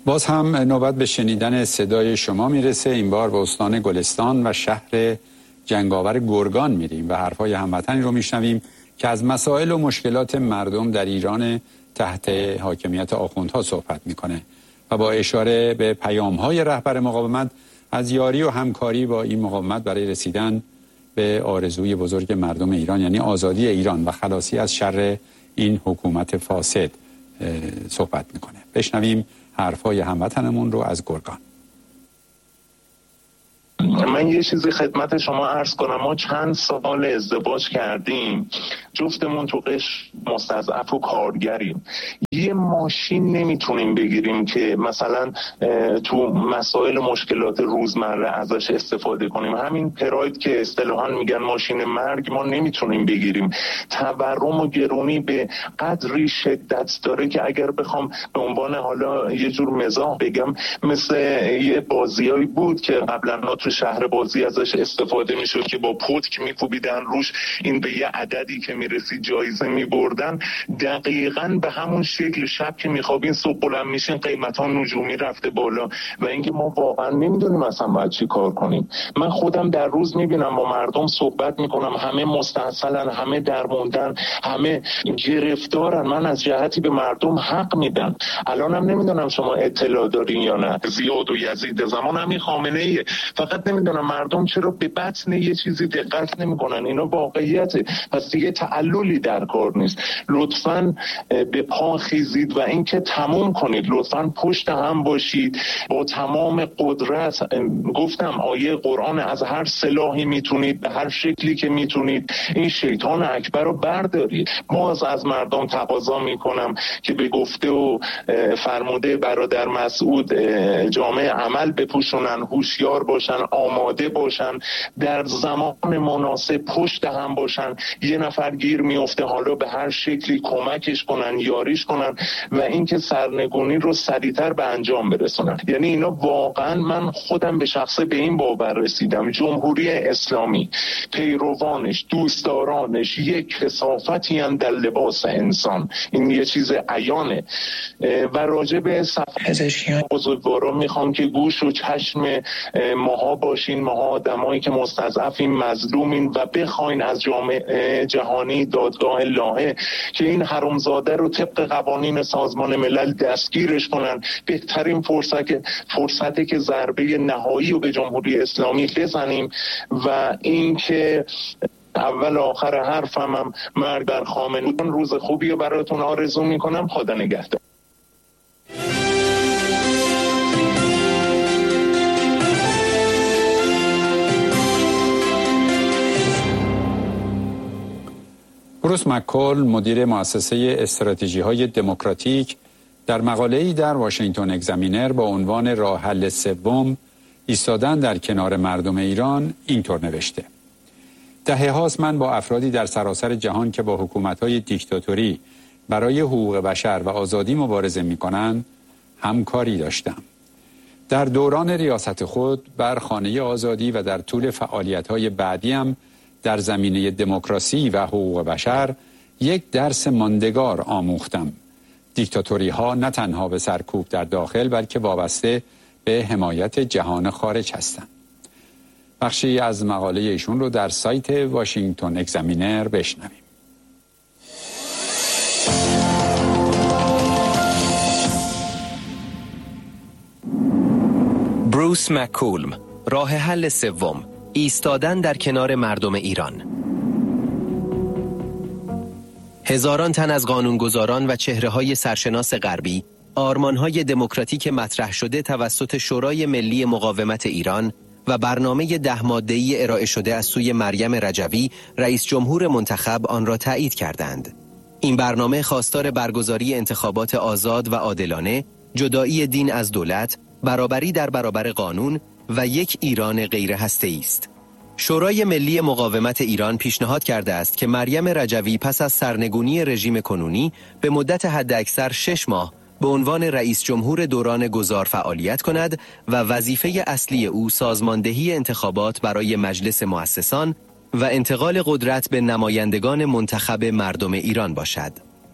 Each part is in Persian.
باز هم نوبت به شنیدن صدای شما میرسه. این بار به استان گلستان و شهر جنگاور گرگان میریم و حرفای هموطنی رو میشنویم که از مسائل و مشکلات مردم در ایران تحت حاکمیت آخوندها صحبت میکنه و با اشاره به پیامهای رهبر مقاومت از یاری و همکاری با این مقاومت برای رسیدن به آرزوی بزرگ مردم ایران، یعنی آزادی ایران و خلاصی از شر این حکومت فاسد صحبت میکنه. بشنویم حرفای هموطنمون رو از گرگان. من یه چیزی خدمت شما عرض کنم. ما چند سال ازدواج کردیم، جفتمون تو قشر مستضعف و کارگریم. یه ماشین نمیتونیم بگیریم که مثلا تو مسائل مشکلات روزمره ازش استفاده کنیم. همین پراید که اصطلاحاً میگن ماشین مرگ ما نمیتونیم بگیریم. تورم و گرونی به قدری شدت داره که اگر بخوام به عنوان حالا یه جور مزاح بگم، مثل یه بازیایی بود که قبلا تو شهر بازی ازش استفاده میشد که با پتک میکوبیدن روش، این به یه عددی که میرسید جایزه میبردن. دقیقاً به همون شکل شب که میخوابین صبح بلند میشین قیمت ها نجومی رفته بالا و اینکه ما واقعا نمیدونیم اصلا باید چی کار کنیم. من خودم در روز میبینم با مردم صحبت میکنم، همه مستحصلن، همه درموندن، همه گرفتارن. من از جهتی به مردم حق میدم. الانم نمیدونم شما اطلاع دارین یا نه، زیاد و یزید زمان همین خامنه ایه. فقط نمیدونم مردم چرا به بطن یه چیزی دقت نمیکنن. اینا واقعیته، پس دیگه تعللی در کار نیست. لطفاً به پا خیزید و اینکه تموم کنید. لطفاً پشت هم باشید با تمام قدرت. گفتم آیه قرآن، از هر سلاحی میتونید، به هر شکلی که میتونید این شیطان اکبر رو بردارید. باز از مردم تقاضا میکنم که به گفته و فرموده برادر مسعود جامعه عمل بپوشونن، هوشیار باشن، آماده باشن، در زمان مناسب پشت هم باشن. یه نفر گیر میفته حالا به هر شکلی کمکش کنن، یاریش کنن و اینکه سرنگونی رو سریعتر به انجام برسونن. یعنی اینا واقعا من خودم به شخصه به این باور رسیدم جمهوری اسلامی پیروانش، دوستدارانش یک کثافتی ان در لباس انسان. این یه چیز عیانه. و راجع به صفحه بزرگوارا میخوام که گوش و چشم ماها باشین، ماها آدمایی که مستضعفین، مظلومین و بخواین از جامعه جهانی، دادگاه الهه که این حرومزاده رو طبق قوانین سازمان ملل دستگیرش کنن. بهترین فرصته که ضربه نهایی رو به جمهوری اسلامی بزنیم و اینکه اول آخر حرفم مرگ بر خامنه‌ای. روز خوبی رو براتون آرزو میکنم. خدا نگهدار. بروس مککول، مدیر مؤسسه استراتژی‌های دموکراتیک، در مقاله‌ای در واشنگتن اگزامینر با عنوان راه حل سوم، ایستادن در کنار مردم ایران، اینطور نوشته: دهه‌هاست من با افرادی در سراسر جهان که با حکومت‌های دیکتاتوری برای حقوق بشر و آزادی مبارزه می‌کنند همکاری داشتم. در دوران ریاست خود بر خانه آزادی و در طول فعالیت‌های بعدیم در زمینه دموکراسی و حقوق بشر یک درس ماندگار آموختم. دیکتاتوری ها نه تنها به سرکوب در داخل بلکه وابسته به حمایت جهان خارج هستند. بخشی از مقاله ایشون رو در سایت واشنگتن اگزامینر بشنویم. بروس مککول، راه حل سوم، ایستادن در کنار مردم ایران. هزاران تن از قانونگذاران و چهره‌های سرشناس غربی آرمان‌های دموکراتیک مطرح شده توسط شورای ملی مقاومت ایران و برنامه 10 ماده‌ای ارائه شده از سوی مریم رجوی، رئیس جمهور منتخب، آن را تایید کردند. این برنامه خواستار برگزاری انتخابات آزاد و عادلانه، جدایی دین از دولت، برابری در برابر قانون و یک ایران غیر هسته‌ای است. شورای ملی مقاومت ایران پیشنهاد کرده است که مریم رجوی پس از سرنگونی رژیم کنونی به مدت حداکثر 6 ماه به عنوان رئیس جمهور دوران گذار فعالیت کند و وظیفه اصلی او سازماندهی انتخابات برای مجلس مؤسسان و انتقال قدرت به نمایندگان منتخب مردم ایران باشد.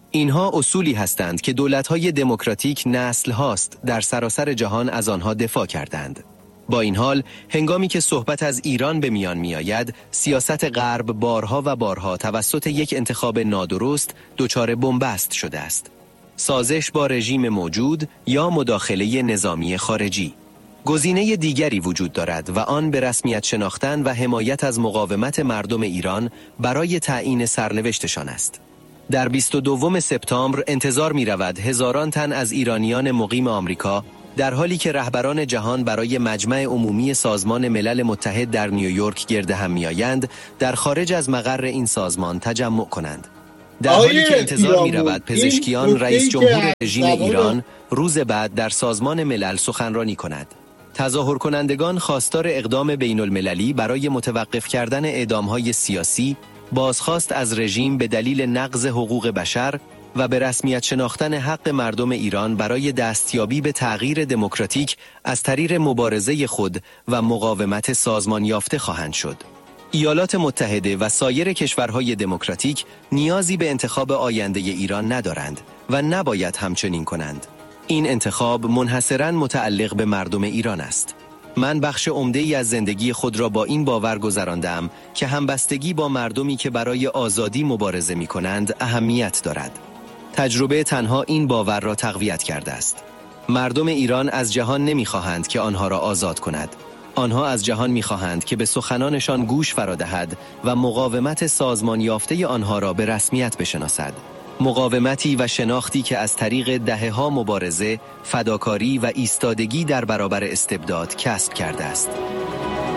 اینها اصولی هستند که دولت‌های دموکراتیک نسل هاست در سراسر جهان از آنها دفاع کردند. با این حال، هنگامی که صحبت از ایران به میان می‌آید، سیاست غرب بارها و بارها توسط یک انتخاب نادرست دچار بنبست شده است. سازش با رژیم موجود یا مداخله نظامی خارجی. گزینه دیگری وجود دارد و آن به رسمیت شناختن و حمایت از مقاومت مردم ایران برای تعیین سرنوشتشان است. در 22 سپتامبر انتظار می رود هزاران تن از ایرانیان مقیم آمریکا در حالی که رهبران جهان برای مجمع عمومی سازمان ملل متحد در نیویورک گرد هم می آیند، در خارج از مقر این سازمان تجمع کنند. در حالی که انتظار می رود پزشکیان رئیس جمهور رژیم ایران روز بعد در سازمان ملل سخنرانی کند. تظاهر کنندگان خواستار اقدام بین المللی برای متوقف کردن اعدام‌های سیاسی، بازخواست از رژیم به دلیل نقض حقوق بشر و به رسمیت شناختن حق مردم ایران برای دستیابی به تغییر دموکراتیک از طریق مبارزه خود و مقاومت سازمان یافته خواهند شد. ایالات متحده و سایر کشورهای دموکراتیک نیازی به انتخاب آینده ایران ندارند و نباید همچنین کنند. این انتخاب منحصراً متعلق به مردم ایران است. من بخش عمده‌ای از زندگی خود را با این باور گذراندم که همبستگی با مردمی که برای آزادی مبارزه می‌کنند اهمیت دارد. تجربه تنها این باور را تقویت کرده است. مردم ایران از جهان نمی‌خواهند که آنها را آزاد کند. آنها از جهان می‌خواهند که به سخنانشان گوش فرا دهد و مقاومت سازمان یافته آنها را به رسمیت بشناسد. مقاومتی و شناختی که از طریق دهه‌ها مبارزه، فداکاری و ایستادگی در برابر استبداد کسب کرده است.